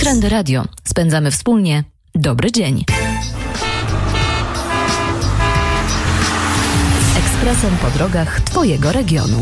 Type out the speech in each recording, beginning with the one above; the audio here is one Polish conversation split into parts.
Trendy Radio. Spędzamy wspólnie dobry dzień. Ekspresem po drogach Twojego regionu.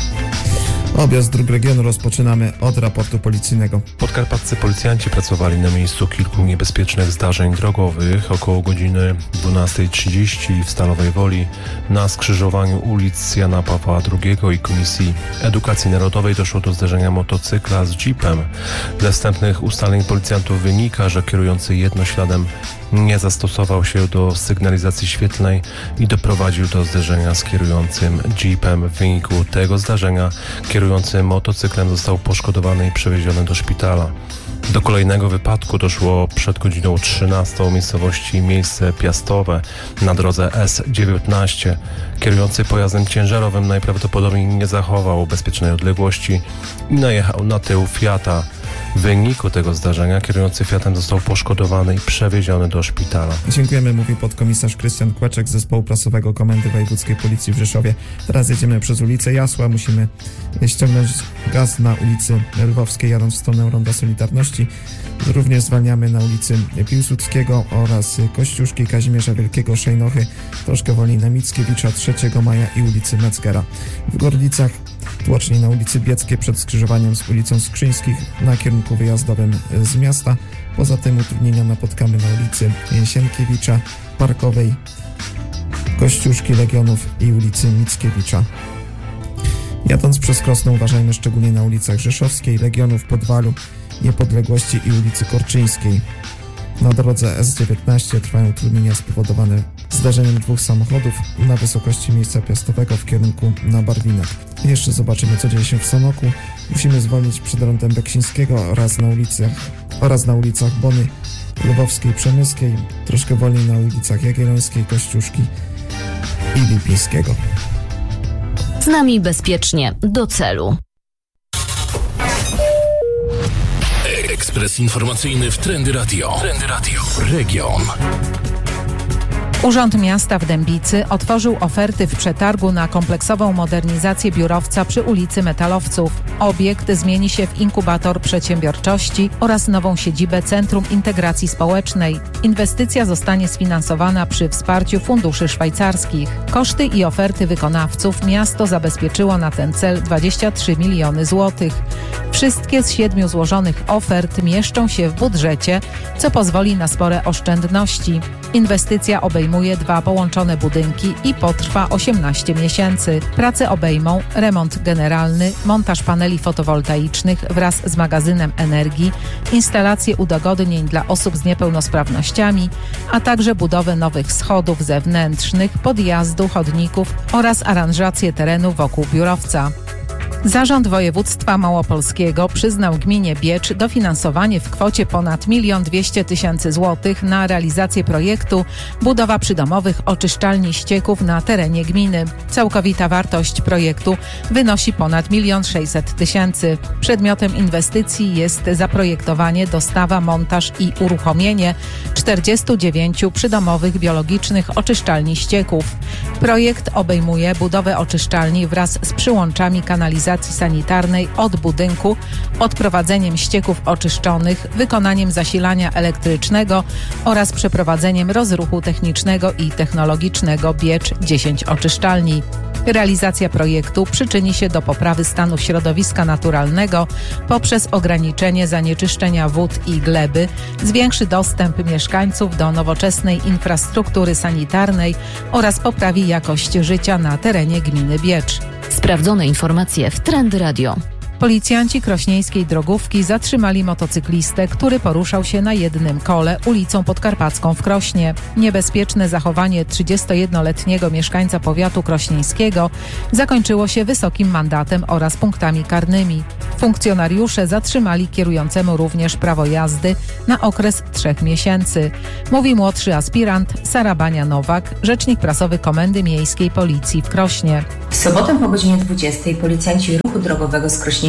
Objazd dróg regionu rozpoczynamy od raportu policyjnego. Podkarpaccy policjanci pracowali na miejscu kilku niebezpiecznych zdarzeń drogowych około godziny 12:30 w Stalowej Woli na skrzyżowaniu ulic Jana Pawła II i Komisji Edukacji Narodowej doszło do zderzenia motocykla z jeepem. Ze wstępnych ustaleń policjantów wynika, że kierujący jednośladem nie zastosował się do sygnalizacji świetlnej i doprowadził do zderzenia z kierującym jeepem. W wyniku tego zdarzenia kierujący motocyklem został poszkodowany i przewieziony do szpitala. Do kolejnego wypadku doszło przed godziną 13 w miejscowości Miejsce Piastowe na drodze S19. Kierujący pojazdem ciężarowym najprawdopodobniej nie zachował bezpiecznej odległości i najechał na tył Fiata. W wyniku tego zdarzenia kierujący Fiatem został poszkodowany i przewieziony do szpitala. Dziękujemy, mówi podkomisarz Krystian Kłeczek z Zespołu Prasowego Komendy Wojewódzkiej Policji w Rzeszowie. Teraz jedziemy przez ulicę Jasła. Musimy ściągnąć gaz na ulicy Lwowskiej, jadąc w stronę Ronda Solidarności. Również zwalniamy na ulicy Piłsudskiego oraz Kościuszki, Kazimierza Wielkiego, Szejnochy, troszkę wolniej na Mickiewicza, 3 Maja i ulicy Metzgera. W Gorlicach tłocznie na ulicy Bieckiej przed skrzyżowaniem z ulicą Skrzyńskich na kierunku wyjazdowym z miasta. Poza tym utrudnienia napotkamy na ulicy Sienkiewicza, Parkowej, Kościuszki, Legionów i ulicy Mickiewicza. Jadąc przez Krosno uważajmy szczególnie na ulicach Rzeszowskiej, Legionów, Podwalu, Niepodległości i ulicy Korczyńskiej. Na drodze S19 trwają utrudnienia spowodowane zdarzeniem 2 samochodów na wysokości Miejsca Piastowego w kierunku na Barwinek. Jeszcze zobaczymy, co dzieje się w Sanoku. Musimy zwolnić przed rondem Beksińskiego oraz na ulicach Bony, Lwowskiej, Przemyskiej, troszkę wolniej na ulicach Jagiellońskiej, Kościuszki i Lipińskiego. Z nami bezpiecznie do celu. Ekspres informacyjny w Trendy Radio. Trendy Radio. Region. Urząd Miasta w Dębicy otworzył oferty w przetargu na kompleksową modernizację biurowca przy ulicy Metalowców. Obiekt zmieni się w inkubator przedsiębiorczości oraz nową siedzibę Centrum Integracji Społecznej. Inwestycja zostanie sfinansowana przy wsparciu funduszy szwajcarskich. Koszty i oferty wykonawców miasto zabezpieczyło na ten cel 23 miliony złotych. Wszystkie z 7 złożonych ofert mieszczą się w budżecie, co pozwoli na spore oszczędności. Inwestycja obejmuje 2 połączone budynki i potrwa 18 miesięcy. Prace obejmą remont generalny, montaż paneli fotowoltaicznych wraz z magazynem energii, instalację udogodnień dla osób z niepełnosprawnościami, a także budowę nowych schodów zewnętrznych, podjazdu, chodników oraz aranżację terenu wokół biurowca. Zarząd Województwa Małopolskiego przyznał gminie Biecz dofinansowanie w kwocie ponad 1 200 000 złotych na realizację projektu budowa przydomowych oczyszczalni ścieków na terenie gminy. Całkowita wartość projektu wynosi ponad 1 600 000. Przedmiotem inwestycji jest zaprojektowanie, dostawa, montaż i uruchomienie 49 przydomowych biologicznych oczyszczalni ścieków. Projekt obejmuje budowę oczyszczalni wraz z przyłączami kanalizacji sanitarnej od budynku, odprowadzeniem ścieków oczyszczonych, wykonaniem zasilania elektrycznego oraz przeprowadzeniem rozruchu technicznego i technologicznego Biecz 10 oczyszczalni. Realizacja projektu przyczyni się do poprawy stanu środowiska naturalnego poprzez ograniczenie zanieczyszczenia wód i gleby, zwiększy dostęp mieszkańców do nowoczesnej infrastruktury sanitarnej oraz poprawi jakość życia na terenie gminy Biecz. Sprawdzone informacje w Trendy Radio. Policjanci krośnieńskiej drogówki zatrzymali motocyklistę, który poruszał się na jednym kole ulicą Podkarpacką w Krośnie. Niebezpieczne zachowanie 31-letniego mieszkańca powiatu krośnieńskiego zakończyło się wysokim mandatem oraz punktami karnymi. Funkcjonariusze zatrzymali kierującemu również prawo jazdy na okres 3 miesięcy. Mówi młodszy aspirant Sara Bania-Nowak, rzecznik prasowy Komendy Miejskiej Policji w Krośnie. W sobotę po godzinie 20 policjanci ruchu drogowego z Krośnieńskiej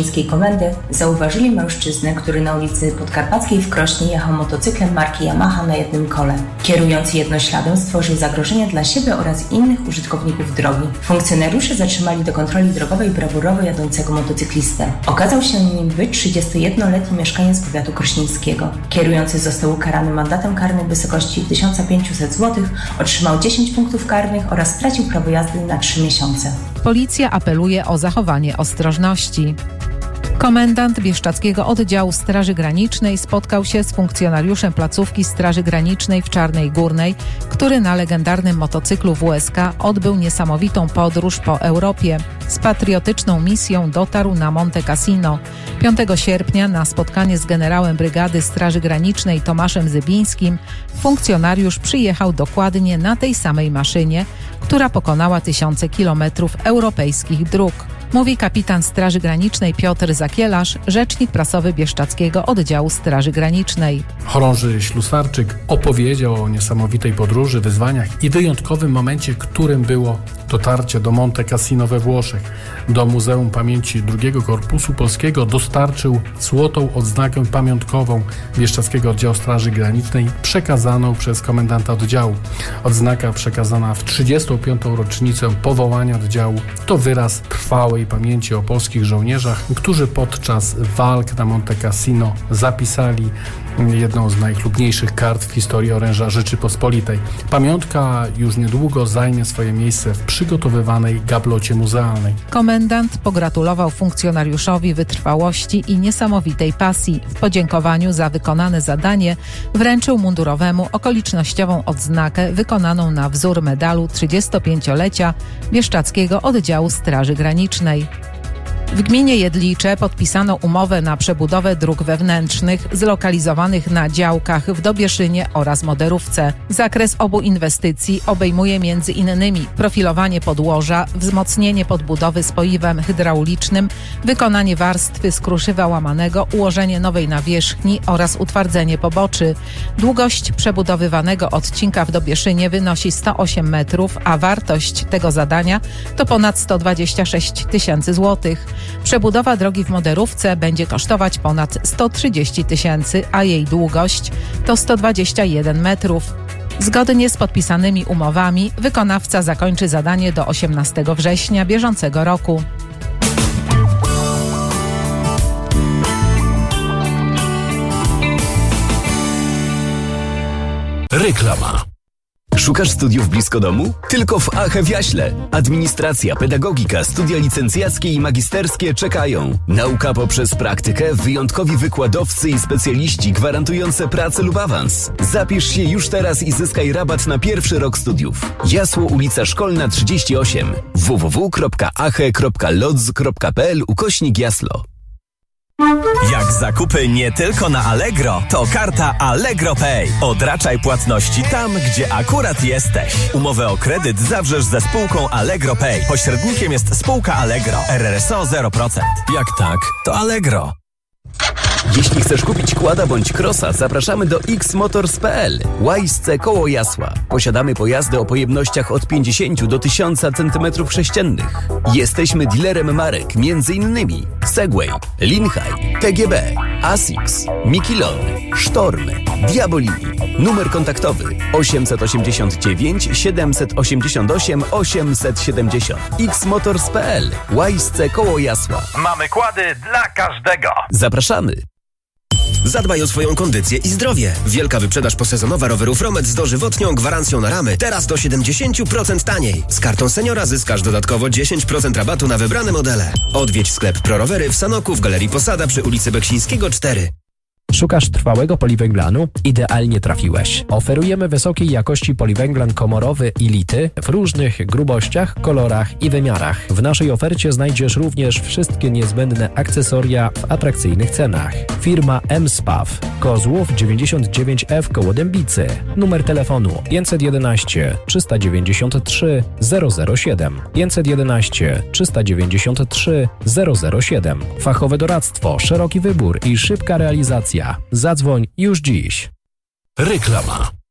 krośnieńskiej komendy zauważyli mężczyznę, który na ulicy Podkarpackiej w Krośnie jechał motocyklem marki Yamaha na jednym kole. Kierujący jednośladem stworzył zagrożenie dla siebie oraz innych użytkowników drogi. Funkcjonariusze zatrzymali do kontroli drogowej brawurowo jadącego motocyklistę. Okazał się nim być 31-letni mieszkaniec powiatu krośnieńskiego. Kierujący został ukarany mandatem karnym w wysokości 1500 zł, otrzymał 10 punktów karnych oraz stracił prawo jazdy na 3 miesiące. Policja apeluje o zachowanie ostrożności. Komendant Bieszczadzkiego Oddziału Straży Granicznej spotkał się z funkcjonariuszem placówki Straży Granicznej w Czarnej Górnej, który na legendarnym motocyklu WSK odbył niesamowitą podróż po Europie. Z patriotyczną misją dotarł na Monte Cassino. 5 sierpnia na spotkanie z generałem Brygady Straży Granicznej Tomaszem Zybińskim funkcjonariusz przyjechał dokładnie na tej samej maszynie, która pokonała tysiące kilometrów europejskich dróg. Mówi kapitan Straży Granicznej Piotr Zakielarz, rzecznik prasowy Bieszczadzkiego Oddziału Straży Granicznej. Chorąży Ślusarczyk opowiedział o niesamowitej podróży, wyzwaniach i wyjątkowym momencie, którym było dotarcie do Monte Cassino we Włoszech. Do Muzeum Pamięci II Korpusu Polskiego dostarczył złotą odznakę pamiątkową Bieszczadzkiego Oddziału Straży Granicznej przekazaną przez komendanta oddziału. Odznaka przekazana w 35. rocznicę powołania oddziału to wyraz trwałej pamięci o polskich żołnierzach, którzy podczas walk na Monte Cassino zapisali jedną z najchlubniejszych kart w historii oręża Rzeczypospolitej. Pamiątka już niedługo zajmie swoje miejsce w przygotowywanej gablocie muzealnej. Komendant pogratulował funkcjonariuszowi wytrwałości i niesamowitej pasji. W podziękowaniu za wykonane zadanie wręczył mundurowemu okolicznościową odznakę wykonaną na wzór medalu 35-lecia Bieszczadzkiego Oddziału Straży Granicznej. W gminie Jedlicze podpisano umowę na przebudowę dróg wewnętrznych zlokalizowanych na działkach w Dobieszynie oraz Moderówce. Zakres obu inwestycji obejmuje m.in. profilowanie podłoża, wzmocnienie podbudowy spoiwem hydraulicznym, wykonanie warstwy z kruszywa łamanego, ułożenie nowej nawierzchni oraz utwardzenie poboczy. Długość przebudowywanego odcinka w Dobieszynie wynosi 108 metrów, a wartość tego zadania to ponad 126 000 złotych. Przebudowa drogi w Moderówce będzie kosztować ponad 130 000, a jej długość to 121 metrów. Zgodnie z podpisanymi umowami wykonawca zakończy zadanie do 18 września bieżącego roku. Reklama. Szukasz studiów blisko domu? Tylko w AHE w Jaśle. Administracja, pedagogika, studia licencjackie i magisterskie czekają. Nauka poprzez praktykę, wyjątkowi wykładowcy i specjaliści gwarantujące pracę lub awans. Zapisz się już teraz i zyskaj rabat na pierwszy rok studiów. Jasło, ulica Szkolna 38. www.ahe.lodz.pl/Jaslo. Jak zakupy nie tylko na Allegro, to karta Allegro Pay. Odraczaj płatności tam, gdzie akurat jesteś. Umowę o kredyt zawrzesz ze spółką Allegro Pay. Pośrednikiem jest spółka Allegro. RRSO 0%. Jak tak, to Allegro. Jeśli chcesz kupić quada bądź crossa, zapraszamy do xmotors.pl. Łajsce koło Jasła. Posiadamy pojazdy o pojemnościach od 50 do 1000 cm3. Jesteśmy dealerem marek m.in. Segway, Linhai, TGB, Asics, Mikilon, Sztorm, Diabolini. Numer kontaktowy 889 788 870. xmotors.pl. Łajsce koło Jasła. Mamy kłady dla każdego. Zapraszamy. Zadbaj o swoją kondycję i zdrowie. Wielka wyprzedaż posezonowa rowerów Romet z dożywotnią gwarancją na ramy. Teraz do 70% taniej. Z kartą seniora zyskasz dodatkowo 10% rabatu na wybrane modele. Odwiedź sklep ProRowery w Sanoku w Galerii Posada przy ulicy Beksińskiego 4. Szukasz trwałego poliwęglanu? Idealnie trafiłeś. Oferujemy wysokiej jakości poliwęglan komorowy i lity w różnych grubościach, kolorach i wymiarach. W naszej ofercie znajdziesz również wszystkie niezbędne akcesoria w atrakcyjnych cenach. Firma M-Spaw, Kozłów 99F koło Dębicy. Numer telefonu 511 393 007. 511 393 007. Fachowe doradztwo, szeroki wybór i szybka realizacja. Zadzwoń już dziś. Reklama.